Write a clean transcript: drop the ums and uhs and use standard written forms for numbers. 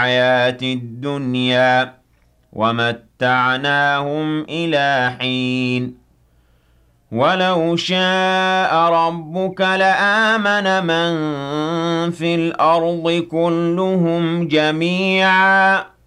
الْحَيَاةِ الدُّنْيَا وَمَتَّعْنَاهُمْ إِلَىٰ حِينٍ وَلَوْ شَاءَ رَبُّكَ لَآمَنَ مَن فِي الْأَرْضِ كُلُّهُمْ جَمِيعًا